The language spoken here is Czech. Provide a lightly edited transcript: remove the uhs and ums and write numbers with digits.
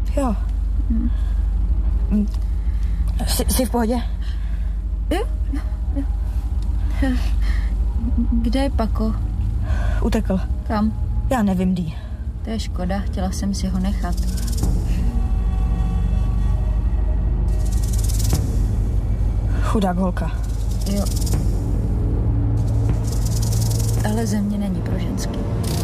Jo. Jsi v pohodě? Jo. Kde je Pako? Utekl. Kam? Já nevím, Dí. To je škoda, chtěla jsem si ho nechat. Chudák holka. Jo. Ale země není pro ženský.